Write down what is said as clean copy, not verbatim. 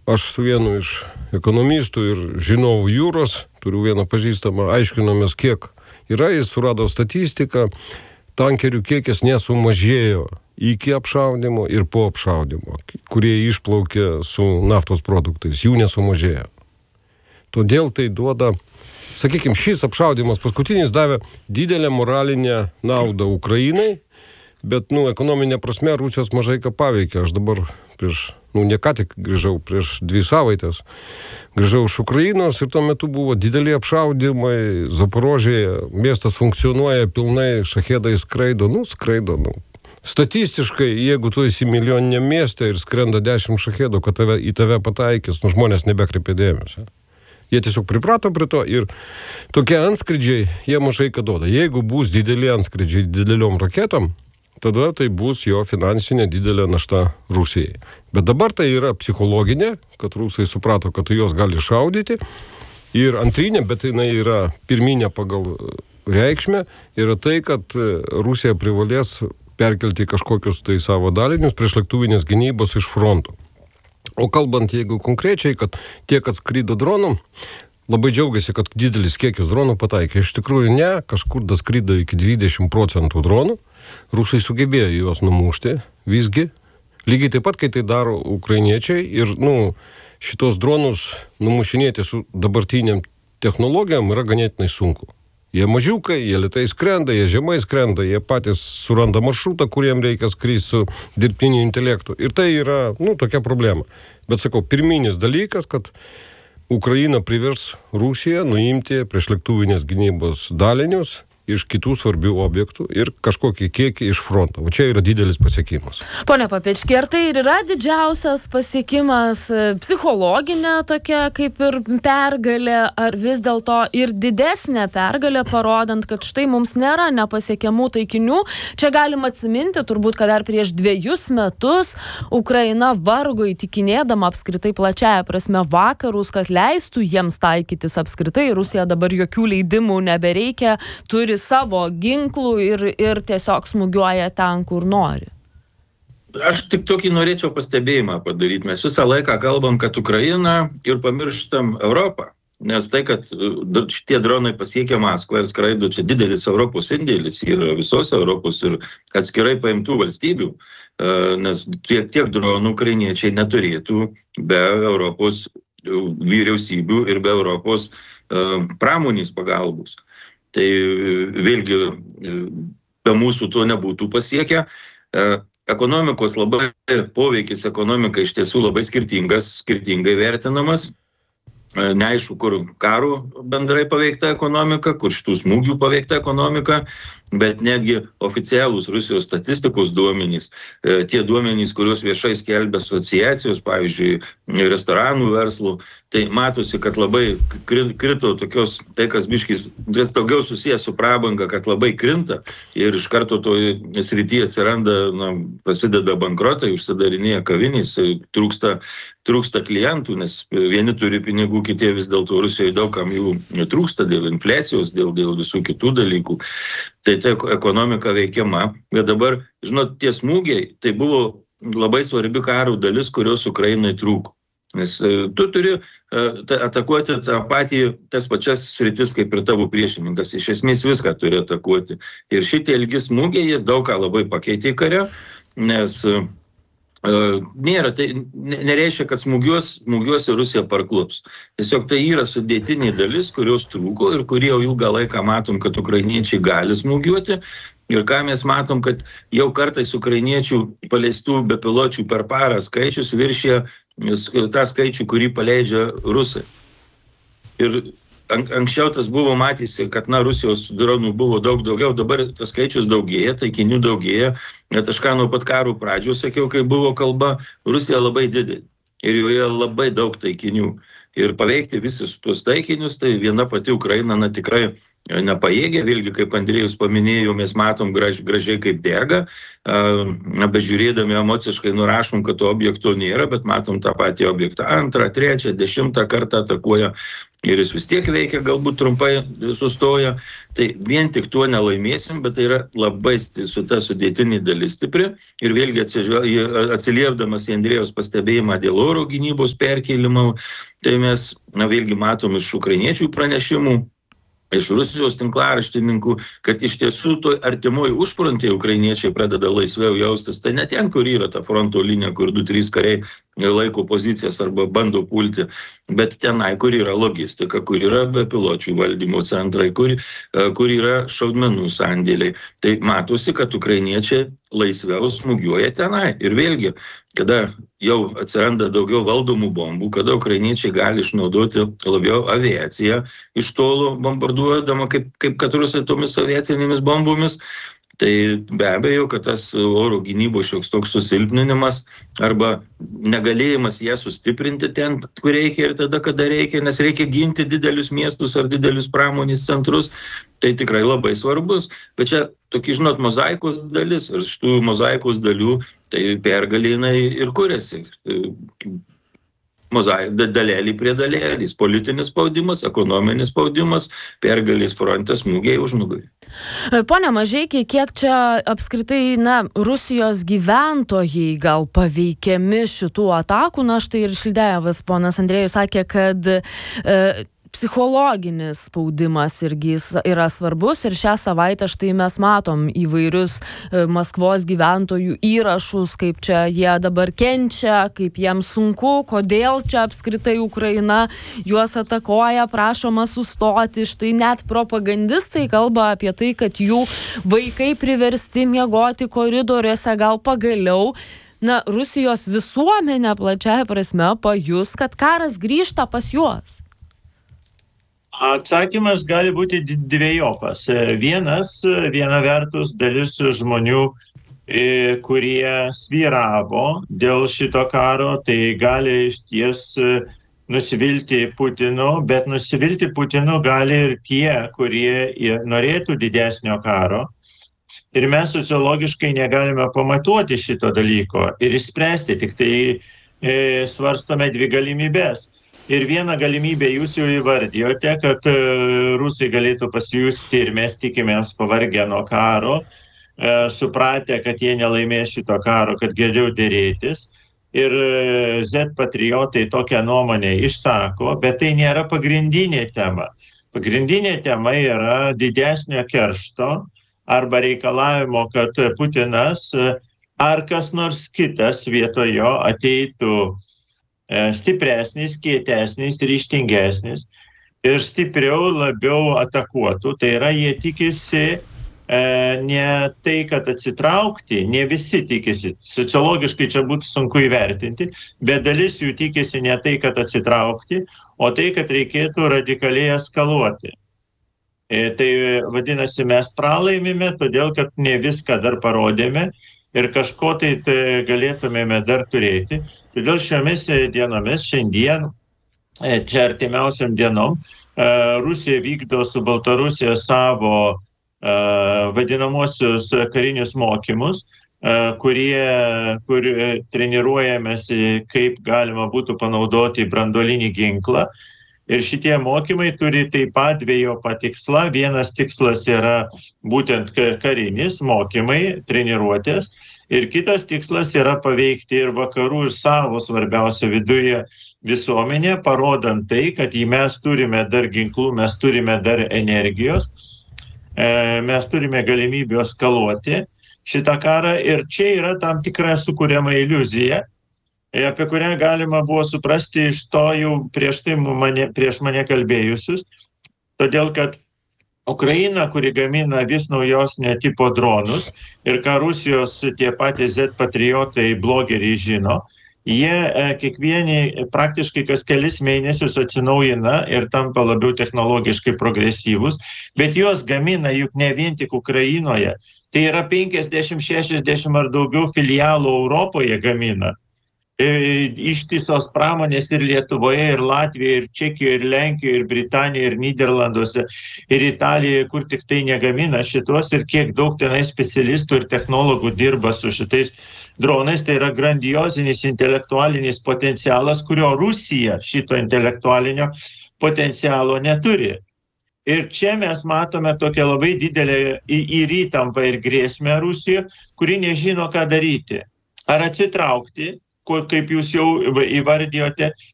aš su vienu iš ekonomistų ir žinovų jūros, turiu vieną pažįstamą, aiškinomės, kiek yra, jis surado statistiką, tankerių kiekis nesumažėjo iki apšaudimo ir po apšaudimo, kurie išplaukė su naftos produktais, jų nesumažėjo. Todėl tai duoda, sakykime, šis apšaudimas paskutinis davė didelę moralinę naudą Ukrainai, bet, ekonominė prasme Rusijos mažai ką paveikė. Aš dabar ne ką tik grįžau, prieš 2 savaitės, grįžau iš Ukrainos ir tuo metu buvo dideli apšaudimai, Zaporožėje miestas funkcionuoja pilnai, šachedai skraido. Statistiškai, jeigu tu esi milijoniniam mieste ir skrenda 10 šachedų, kad į tave pataikys, žmonės nebekreipia dėmesio. Jie tiesiog priprato prie to ir tokie antskridžiai, jie mažai ką duoda. Jeigu bus dideli antskridžiai dideliom raketom, tada tai bus jo finansinė didelė našta Rusijai. Bet dabar tai yra psichologinė, kad rusai suprato, kad juos gali šaudyti. Ir antrinė, bet jinai yra pirminė pagal reikšmę, yra tai, kad Rusija privalės perkelti kažkokius tai savo dalinius priešlėktuvinės gynybos iš fronto. O kalbant, jeigu konkrečiai, kad tie, kad skrido dronų, labai džiaugiasi, kad didelis kiekis dronų pataikė. Iš tikrųjų ne, kažkur daskrido iki 20% dronų. Rusai sugebėjo juos numušti, visgi. Lygiai taip pat, kai tai daro ukrainiečiai ir, šitos dronus numušinėti su dabartiniam technologijom yra ganėtinai sunku. Jie mažiukai, jie lėtai skrenda, jie žemai skrenda, jie patys suranda maršrutą, kuriem reikia skristi su dirbtiniu intelektu. Ir tai yra, tokia problema. Bet sakau, pirminis dalykas, kad Ukraina privers Rusiją nuimti priešlėktuvinės gynybos dalinius iš kitų svarbių objektų ir kažkokį kiekį iš fronto. O čia yra didelis pasiekimas. Pone Papečki, ar tai ir yra didžiausias pasiekimas, psichologinė tokia kaip ir pergalė, ar vis dėlto ir didesnė pergalė, parodant, kad štai mums nėra nepasiekiamų taikinių. Čia galima atsiminti, turbūt, kad dar prieš 2 metus Ukraina vargo įtikinėdama apskritai plačiaja prasme vakarus, kad leistų jiems taikytis apskritai. Rusija dabar jokių leidimų nebereikia, turi savo ginklų ir tiesiog smūgiuoja ten, kur nori. Aš tik tokį norėčiau pastebėjimą padaryti. Mes visą laiką kalbam, kad Ukraina ir pamirštam Europą. Nes tai, kad šitie dronai pasiekia Maskvą ir skraido, čia didelis Europos indėlis yra visos Europos ir atskirai paimtų valstybių, nes tiek dronų ukrainiečiai neturėtų be Europos vyriausybių ir be Europos pramonės pagalbos. Tai vėlgi be mūsų to nebūtų pasiekę. Ekonomikos poveikis ekonomikai iš tiesų labai skirtingai vertinamas. Neaišku, kur karų bendrai paveikta ekonomika, kur šitų smūgių paveikta ekonomika, bet netgi oficialūs Rusijos statistikos duomenys, tie duomenys, kuriuos viešai skelbia asociacijos, pavyzdžiui, restoranų verslų, tai matosi, kad labai krito tokios, tai kas biškis, vis daugiau susijęs su prabanga, kad labai krinta ir iš karto to srityje atsiranda, prasideda bankrotai, užsidarinėja kavinės, trūksta klientų, nes vieni turi pinigų, kitie vis dėlto Rusijoje daug kam jų trūksta dėl infliacijos, dėl visų kitų dalykų. Tai ekonomika veikiama. Bet dabar, tie smūgiai, tai buvo labai svarbi karo dalis, kurios Ukrainai trūko. Nes tu turi atakuoti tas pačias sritis kaip ir tavo priešininkas. Iš esmės viską turi atakuoti. Ir šitie ilgi smūgiai daug ką labai pakeitė kare, nes tai nereiškia, kad smūgiuosi Rusija parklups. Tiesiog tai yra sudėtinė dalis, kurios trūko ir kurie jau ilgą laiką matom, kad ukrainiečiai gali smūgiuoti. Ir ką mes matom, kad jau kartais ukrainiečių paleistų bepiločių per parą skaičius viršė tą skaičių, kurį paleidžia rusai. Ir anksčiau tas buvo matysi, kad Rusijos dronų buvo daug daugiau, dabar tas skaičius daugėja, taikinių daugėja. Net aš nuo pat karų pradžių sakiau, kai buvo kalba, Rusija labai didelė ir joje labai daug taikinių. Ir paveikti visus tuos taikinius, tai viena pati Ukraina tikrai nepajėgia. Vėlgi, kaip Andrėjus paminėjo, mes matom gražiai kaip dega, bežiūrėdami emociškai nurašom, kad to objekto nėra, bet matom tą patį objektą 2, 3, 10 kartą atakuoja ir jis vis tiek veikia, galbūt trumpai sustoja. Tai vien tik tuo nelaimėsim, bet tai yra labai su ta sudėtinė dalis stipri. Ir vėlgi atsiliepdamas į Andrėjaus pastebėjimą dėl oro gynybos perkėlimo, tai mes vėlgi matom iš ukrainiečių pranešimų, iš Rusijos tinklaraštininkų, kad iš tiesų toj artimoj užfrontėje ukrainiečiai pradeda laisviau jaustis. Tai ne ten, kur yra ta fronto linija, kur 2-3 kariai laiko pozicijas arba bando pulti, bet tenai, kur yra logistika, kur yra bepiločių valdymo centrai, kur yra šaudmenų sandėliai. Tai matosi, kad ukrainiečiai laisviau smūgiuoja tenai. Ir vėlgi, kada jau atsiranda daugiau valdomų bombų, kada ukrainiečiai gali išnaudoti labiau aviaciją iš tolo bombarduodama, kaip kad rusai tomis aviacinėmis bombomis, tai be abejo, kad tas oro gynybos šioks toks susilpninimas arba negalėjimas ją sustiprinti ten, kur reikia ir tada, kada reikia, nes reikia ginti didelius miestus ar didelius pramonės centrus, tai tikrai labai svarbus. Bet čia tokia, žinot, mozaikos dalis, ir iš tų mozaikos dalių tai pergalynai ir kuriasi. Dalelį prie dalelės. Politinis spaudimas, ekonominis spaudimas, pergalės fronte, smūgiai užnugarį. Pone Mažeiki, kiek čia apskritai, Rusijos gyventojai gal paveikiami šitų atakų? Štai ir Šildėjevas, ponas Andrėjus, sakė, kad psichologinis spaudimas irgi yra svarbus ir šią savaitę štai mes matom įvairius Maskvos gyventojų įrašus, kaip čia jie dabar kenčia, kaip jiems sunku, kodėl čia apskritai Ukraina juos atakuoja, prašoma sustoti. Štai net propagandistai kalba apie tai, kad jų vaikai priversti miegoti koridoriuose, gal pagaliau Rusijos visuomenė plačiaja prasme pajus, kad karas grįžta pas juos. Atsakymas gali būti dviejopas. Viena vertus dalis žmonių, kurie svyravo dėl šito karo, tai gali išties nusivilti Putinu, bet nusivilti Putinu gali ir tie, kurie norėtų didesnio karo. Ir mes sociologiškai negalime pamatuoti šito dalyko ir išspręsti, tik tai svarstome dvi galimybės. Ir vieną galimybę jūs jau įvardijote, kad rusai galėtų pasijusti ir mes tikimės pavargę nuo karo, supratę, kad jie nelaimės šito karo, kad geriau dėrėtis. Ir Z patriotai tokią nuomonę išsako, bet tai nėra pagrindinė tema. Pagrindinė tema yra didesnio keršto arba reikalavimo, kad Putinas ar kas nors kitas vietojo ateitų stipresnis, kietesnis, ryžtingesnis ir stipriau labiau atakuotų. Tai yra, jie tikisi ne tai, kad atsitraukti, ne visi tikisi, sociologiškai čia būtų sunku įvertinti, bet dalis jų tikisi ne tai, kad atsitraukti, o tai, kad reikėtų radikaliai eskaluoti. Tai vadinasi, mes pralaimime, todėl, kad ne viską dar parodėme ir kažko tai galėtumėme dar turėti. Todėl šiomis dienomis, šiandien, čia artimiausiam dienom, Rusija vykdo su Baltarusija savo vadinamosius karinius mokymus, kur treniruojamės, kaip galima būtų panaudoti branduolinį ginklą. Ir šitie mokymai turi taip pat dviejopą tikslą. Vienas tikslas yra būtent karinis mokymai, treniruotės. Ir kitas tikslas yra paveikti ir vakarų, ir savo svarbiausia viduje visuomenė, parodant tai, kad mes turime dar ginklų, mes turime dar energijos, mes turime galimybę eskaluoti šitą karą. Ir čia yra tam tikra sukuriama iliuzija, apie kurią galima buvo suprasti iš to jau prieš mane kalbėjusius, todėl kad Ukraina, kuri gamina vis naujosnio tipo dronus ir ką Rusijos tie patys Z patriotai blogeriai žino, jie kiekvieni praktiškai kas kelis mėnesius atsinaujina ir tampa labiau technologiškai progresyvus, bet juos gamina juk ne vien tik Ukrainoje, tai yra 50, 60 ar daugiau filialų Europoje gamina. Ištisos pramonės ir Lietuvoje, ir Latvijoje, ir Čekijoje, ir Lenkijoje, ir Britanijoje, ir Nyderlanduose, ir Italijoje, kur tik tai negamina šitos, ir kiek daug tenai specialistų ir technologų dirba su šitais dronais. Tai yra grandiozinis intelektualinis potencialas, kurio Rusija šito intelektualinio potencialo neturi. Ir čia mes matome tokią labai didelę ir įtampą ir grėsmę Rusijoje, kuri nežino, ką daryti. Ar atsitraukti, kaip jūs jau įvardijote,